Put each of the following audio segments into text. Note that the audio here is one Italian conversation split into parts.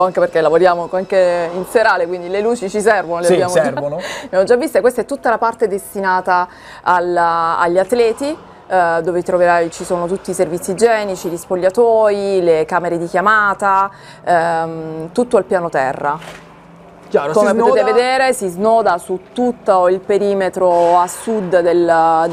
anche perché lavoriamo anche in serale, quindi le luci ci servono, Sì, servono. Abbiamo già viste. Questa è tutta la parte destinata agli atleti, dove troverai, ci sono tutti i servizi igienici, gli spogliatoi, le camere di chiamata, tutto al piano terra. Chiaro, Come potete vedere si snoda su tutto il perimetro a sud della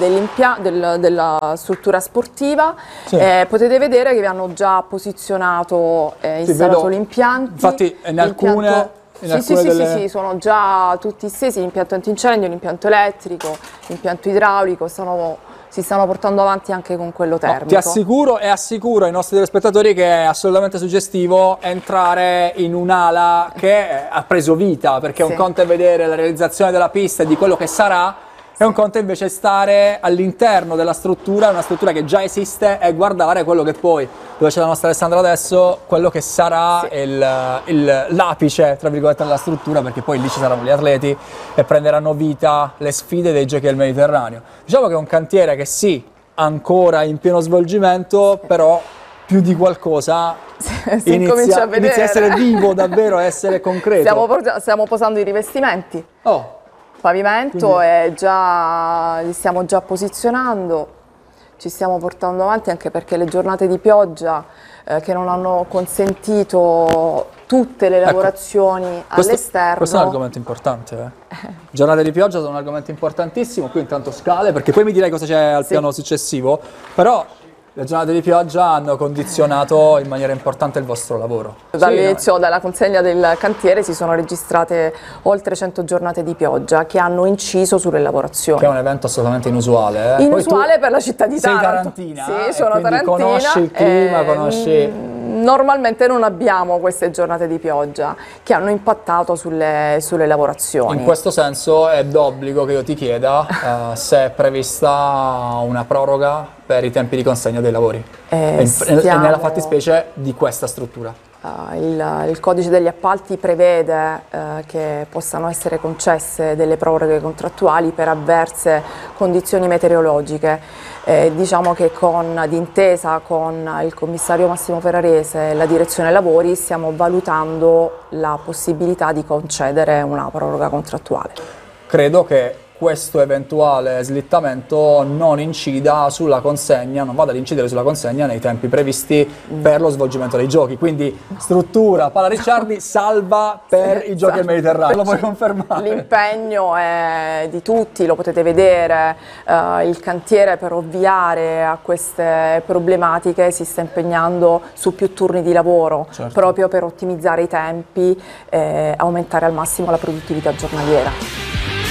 struttura sportiva. Sì. Potete vedere che vi hanno già posizionato, installato l'impianto. Infatti in alcune... Sì, sono già tutti stesi, l'impianto antincendio, l'impianto elettrico, l'impianto idraulico, si stanno portando avanti anche con quello termico. Ti assicuro e assicuro ai nostri telespettatori che è assolutamente suggestivo entrare in un'ala che ha preso vita, perché un conto è vedere la realizzazione della pista e di quello che sarà, e un conto invece stare all'interno della struttura, una struttura che già esiste, e guardare quello che poi, dove c'è la nostra Alessandra adesso, quello che sarà l'apice, tra virgolette, della struttura, perché poi lì ci saranno gli atleti e prenderanno vita le sfide dei Giochi del Mediterraneo. Diciamo che è un cantiere che sì, ancora in pieno svolgimento, però più di qualcosa inizia a essere vivo davvero, a essere concreto. Stiamo posando i rivestimenti. Quindi... Pavimento li stiamo già posizionando, ci stiamo portando avanti anche perché le giornate di pioggia che non hanno consentito tutte le lavorazioni all'esterno. Questo è un argomento importante. Giornate di pioggia sono un argomento importantissimo, qui intanto scale, perché poi mi direi cosa c'è al piano successivo, però le giornate di pioggia hanno condizionato in maniera importante il vostro lavoro. Dall'inizio, dalla consegna del cantiere si sono registrate oltre 100 giornate di pioggia che hanno inciso sulle lavorazioni. Che è un evento assolutamente inusuale. Inusuale per la città di Taranto. Sei tarantina, sì, sono tarantina. Conosci il clima, conosci... Normalmente non abbiamo queste giornate di pioggia che hanno impattato sulle lavorazioni. In questo senso è d'obbligo che io ti chieda se è prevista una proroga per i tempi di consegna dei lavori e nella fattispecie di questa struttura. Il codice degli appalti prevede che possano essere concesse delle proroghe contrattuali per avverse condizioni meteorologiche. Diciamo che d'intesa con il commissario Massimo Ferrarese e la direzione lavori stiamo valutando la possibilità di concedere una proroga contrattuale. Credo che questo eventuale slittamento non incida sulla consegna, non vada ad incidere sulla consegna nei tempi previsti per lo svolgimento dei giochi. Quindi struttura Pala Ricciardi salva per i Giochi del Mediterraneo. Lo puoi confermare? L'impegno è di tutti, lo potete vedere, il cantiere per ovviare a queste problematiche si sta impegnando su più turni di lavoro, proprio per ottimizzare i tempi e aumentare al massimo la produttività giornaliera.